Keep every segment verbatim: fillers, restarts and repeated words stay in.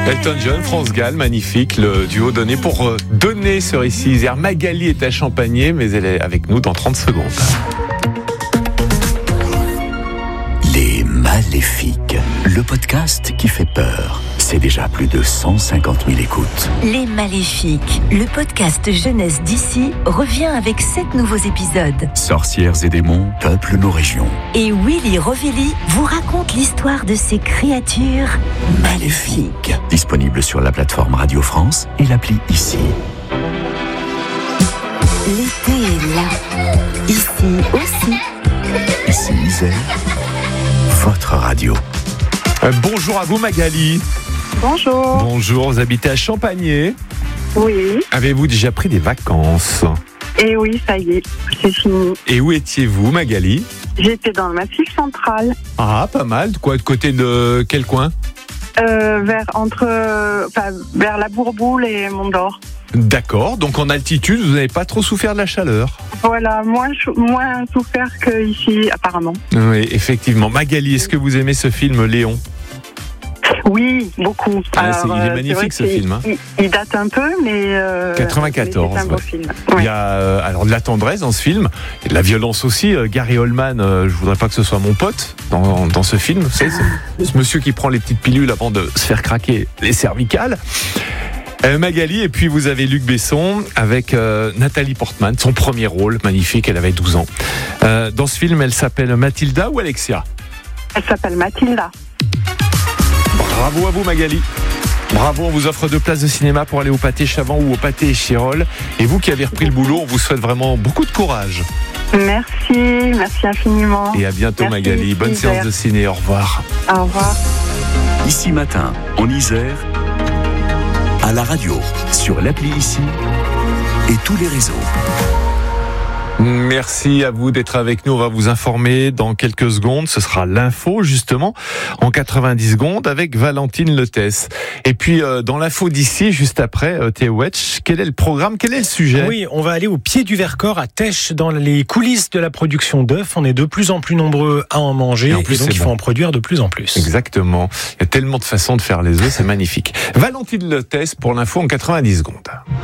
Elton John, France Gall, magnifique, le duo donné pour euh, donner sur ici Isère. Magali est à Champagné, mais elle est avec nous dans trente secondes. Les Maléfiques, le podcast qui fait peur. C'est déjà plus de cent cinquante mille écoutes. Les Maléfiques, le podcast jeunesse d'ici, revient avec sept nouveaux épisodes. Sorcières et démons peuplent nos régions. Et Willy Rovelli vous raconte l'histoire de ces créatures maléfiques. Disponible sur la plateforme Radio France et l'appli Ici. L'été est là. Ici aussi. Ici Isère, votre radio. Euh, bonjour à vous Magali. Bonjour. Bonjour, vous habitez à Champagné. Oui. Avez-vous déjà pris des vacances? Et oui, ça y est, c'est fini. Et où étiez-vous Magali? J'étais dans le Massif central. Ah, pas mal. Quoi, de côté de quel coin? euh, vers, entre, enfin, vers la Bourboule et Mont-d'Or. D'accord, donc en altitude, vous n'avez pas trop souffert de la chaleur? Voilà, moins, moins souffert qu'ici, apparemment. Oui, effectivement. Magali, est-ce que vous aimez ce film Léon? Oui, beaucoup. Ah, c'est- il est euh, magnifique, vrai ce que film, hein. Il, il date un peu, mais... Euh, quatre-vingt-quatorze, mais c'est un beau ouais. film. Il Ouais. y a euh, alors de la tendresse dans ce film, et de la violence aussi. Euh, Gary Oldman, euh, je voudrais pas que ce soit mon pote dans, dans ce film. Vous savez, c'est ce monsieur qui prend les petites pilules avant de se faire craquer les cervicales. Euh, Magali, et puis vous avez Luc Besson avec euh, Nathalie Portman, son premier rôle, magnifique, elle avait douze ans. Euh, dans ce film, elle s'appelle Mathilda ou Alexia? Elle s'appelle Mathilda. Bravo à vous Magali. Bravo, on vous offre deux places de cinéma pour aller au Pâté Chavant ou au Pâté Chirol. Et vous qui avez repris le boulot, on vous souhaite vraiment beaucoup de courage. Merci, merci infiniment. Et à bientôt Merci, Magali. Bonne Isère. séance de ciné, au revoir. Au revoir. Ici matin, en Isère, à la radio, sur l'appli Ici et tous les réseaux. Merci à vous d'être avec nous. On va vous informer dans quelques secondes. Ce sera l'info, justement, en quatre-vingt-dix secondes avec Valentine Letès. Et puis, euh, dans l'info d'ici, juste après, euh, Théo Wetch, quel est le programme? Quel est le sujet? Oui, on va aller au pied du Vercors, à Têches, dans les coulisses de la production d'œufs. On est de plus en plus nombreux à en manger, Et en plus, et donc c'est il faut bon. en produire de plus en plus. Exactement. Il y a tellement de façons de faire les œufs, c'est magnifique. Valentine Letès pour l'info en quatre-vingt-dix secondes.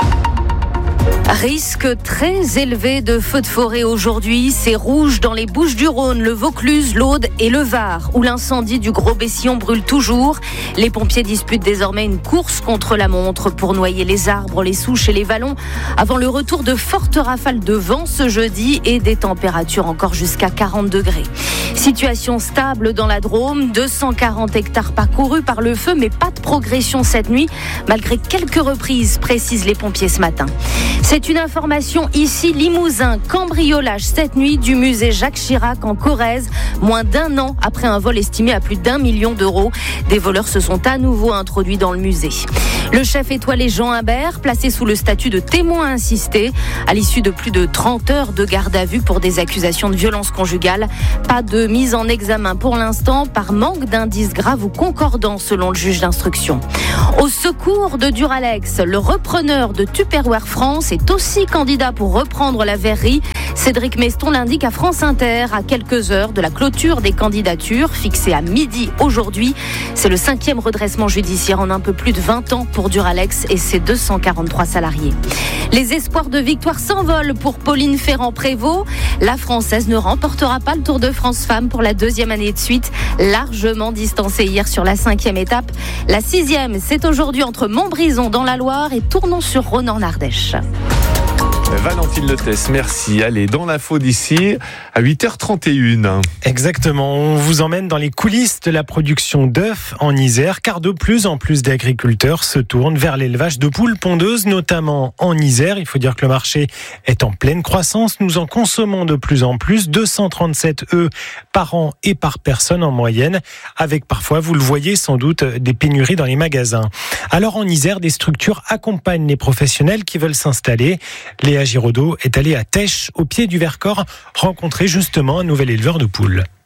Risque très élevé de feux de forêt aujourd'hui. C'est rouge dans les Bouches-du-Rhône, le Vaucluse, l'Aude et le Var, où l'incendie du Gros Bessillon brûle toujours. Les pompiers disputent désormais une course contre la montre pour noyer les arbres, les souches et les vallons avant le retour de fortes rafales de vent ce jeudi et des températures encore jusqu'à quarante degrés. Situation stable dans la Drôme, deux cent quarante hectares parcourus par le feu, mais pas de progression cette nuit, malgré quelques reprises, précisent les pompiers ce matin. C'est une information ici, Limousin, cambriolage cette nuit du musée Jacques Chirac en Corrèze, moins d'un an après un vol estimé à plus d'un million d'euros. Des voleurs se sont à nouveau introduits dans le musée. Le chef étoilé Jean Imbert, placé sous le statut de témoin assisté, à l'issue de plus de trente heures de garde à vue pour des accusations de violence conjugale. Pas de mise en examen pour l'instant, par manque d'indices graves ou concordants selon le juge d'instruction. Au secours de Duralex, le repreneur de Tupperware France est aussi candidat pour reprendre la verrerie. Cédric Meston l'indique à France Inter, à quelques heures de la clôture des candidatures, fixée à midi aujourd'hui. C'est le cinquième redressement judiciaire en un peu plus de vingt ans pour Duralex et ses deux cent quarante-trois salariés. Les espoirs de victoire s'envolent pour Pauline Ferrand-Prévot. La Française ne remportera pas le Tour de France Femmes pour la deuxième année de suite, largement distancée hier sur la cinquième étape. La sixième, c'est aujourd'hui entre Montbrison dans la Loire et Tournon-sur-Rhône en Ardèche. Valentine Letès, merci. Allez, dans l'info d'ici, à huit heures trente et une. Exactement, on vous emmène dans les coulisses de la production d'œufs en Isère, car de plus en plus d'agriculteurs se tournent vers l'élevage de poules pondeuses, notamment en Isère. Il faut dire que le marché est en pleine croissance. Nous en consommons de plus en plus, deux cent trente-sept œufs par an et par personne en moyenne, avec parfois, vous le voyez sans doute, des pénuries dans les magasins. Alors en Isère, des structures accompagnent les professionnels qui veulent s'installer. Léa Giraudot est allée à Têches, au pied du Vercors, rencontrer justement un nouvel éleveur de poules.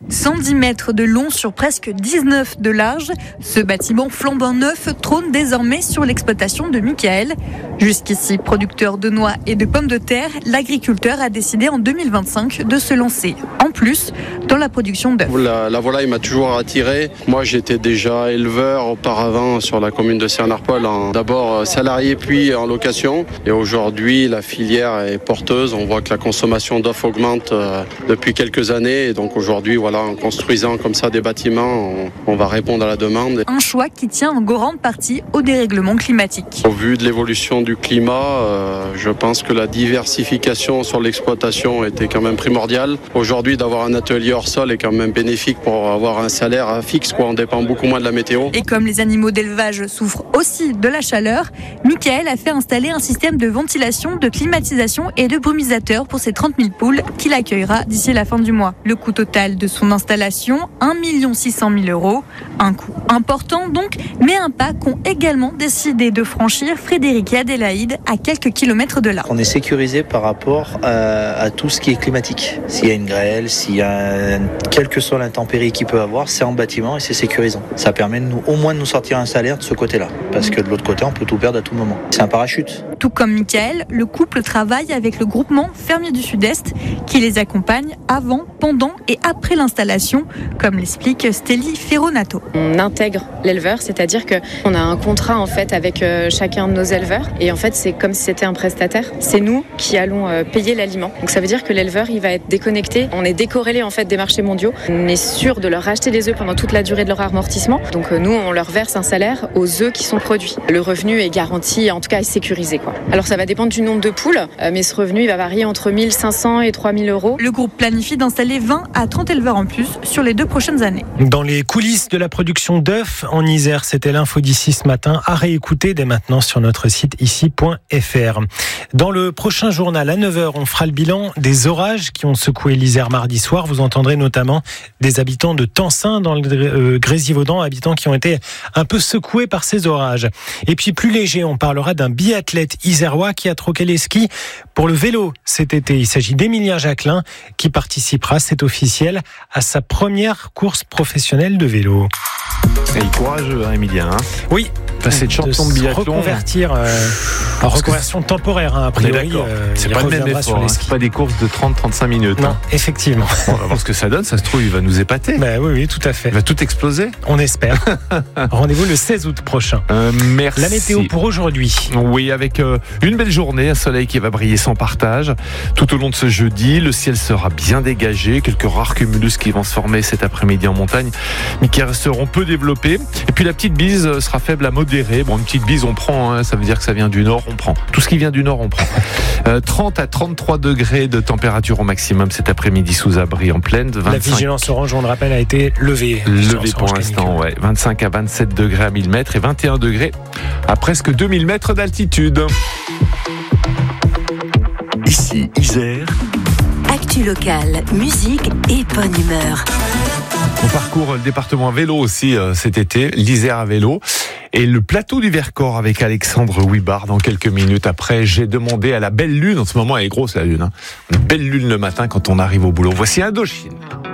cent dix mètres de long sur presque dix-neuf de large, ce bâtiment flambant neuf trône désormais sur l'exploitation de Michael. Jusqu'ici producteur de noix et de pommes de terre, l'agriculteur a décidé en deux mille vingt-cinq de se lancer, en plus, dans la production d'œufs. La, la volaille m'a toujours attiré. Moi, j'étais déjà éleveur auparavant sur la commune de Saint-Arpol, d'abord salarié puis en location. Et aujourd'hui, la filière est porteuse. On voit que la consommation d'œufs augmente euh, depuis quelques années. Et donc aujourd'hui, voilà, en construisant comme ça des bâtiments, on, on va répondre à la demande. Un choix qui tient en grande partie au dérèglement climatique. Au vu de l'évolution du climat, euh, je pense que la diversification sur l'exploitation était quand même primordiale. Aujourd'hui, d'avoir un atelier hors sol est quand même bénéfique pour avoir un salaire fixe, quoi. On dépend beaucoup moins de la météo. Et comme les animaux d'élevage souffrent aussi de la chaleur, Michael a fait installer un système de ventilation, de climatisation et de brumisateur pour ses trente mille poules qu'il accueillera d'ici la fin du mois. Le coût total de son installation, un million six cent mille euros. Un coût important donc, mais un pas qu'ont également décidé de franchir Frédéric et Adélaïde à quelques kilomètres de là. On est sécurisé par rapport à, à tout ce qui est climatique. S'il y a une grêle, s'il y a un, quelle que soit l'intempérie qu'il peut avoir, c'est en bâtiment et c'est sécurisant. Ça permet de nous, au moins de nous sortir un salaire de ce côté-là, parce que de l'autre côté, on peut tout perdre à tout moment. C'est un parachute. Tout comme Michael, le couple travaille avec le groupement Fermiers du Sud-Est qui les accompagne avant, pendant et après l'installation, comme l'explique Stélie Ferronato. On intègre l'éleveur, c'est-à-dire qu'on a un contrat en fait avec euh, chacun de nos éleveurs et en fait c'est comme si c'était un prestataire. C'est nous qui allons euh, payer l'aliment. Donc ça veut dire que l'éleveur il va être déconnecté. On est décorrélé en fait des marchés mondiaux. On est sûr de leur racheter des œufs pendant toute la durée de leur amortissement. Donc euh, nous on leur verse un salaire aux œufs qui sont produits. Le revenu est garanti, en tout cas est sécurisé quoi. Alors ça va dépendre du nombre de poules, euh, mais ce revenu il va varier entre mille cinq cents et trois mille euros. Le groupe planifie d'installer vingt à trente éleveurs en plus sur les deux prochaines années. Dans les coulisses de la production d'œufs en Isère, c'était l'info d'ici ce matin, à réécouter dès maintenant sur notre site ici point f r. Dans le prochain journal à neuf heures, on fera le bilan des orages qui ont secoué l'Isère mardi soir. Vous entendrez notamment des habitants de Tencin dans le Grésivaudan, habitants qui ont été un peu secoués par ces orages. Et puis plus léger, on parlera d'un biathlète isérois qui a troqué les skis pour le vélo cet été. Il s'agit d'Emilien Jacquelin qui participera, c'est officiel, à sa première course professionnelle de vélo. Et il est courageux, hein, Emilien. Hein oui. Passer de champion de biathlon. Reconvertir, euh, en reconversion temporaire, hein, a priori. Euh, c'est pas le même effort, hein, c'est pas des courses de trente à trente-cinq minutes. Non, hein. Effectivement. Bon, on va voir ce que ça donne, ça se trouve, il va nous épater. Bah, oui, oui, tout à fait. Il va tout exploser. On espère. Rendez-vous le seize août prochain. Euh, merci. La météo pour aujourd'hui. Oui, avec euh, une belle journée, un soleil qui va briller sans partage. Tout au long de ce jeudi, le ciel sera bien dégagé. Quelques rares cumulus qui vont se former cet après-midi en montagne, mais qui resteront peu développés. Et puis la petite bise sera faible à modérée. Bon, une petite bise, on prend, hein, ça veut dire que ça vient du nord, on prend. Tout ce qui vient du nord, on prend. Euh, trente à trente-trois degrés de température au maximum cet après-midi sous abri en plaine. vingt-cinq... La vigilance orange, on le rappelle, a été levée. Levée pour l'instant, ouais. vingt-cinq à vingt-sept degrés à mille mètres et vingt et un degrés à presque deux mille mètres d'altitude. Ici, Isère. Actu locale, musique et bonne humeur. On parcourt le département à vélo aussi euh, cet été, l'Isère à vélo. Et le plateau du Vercors avec Alexandre Ouibard dans quelques minutes après. J'ai demandé à la belle lune, en ce moment elle est grosse la lune, hein. Une belle lune le matin quand on arrive au boulot. Voici Indochine.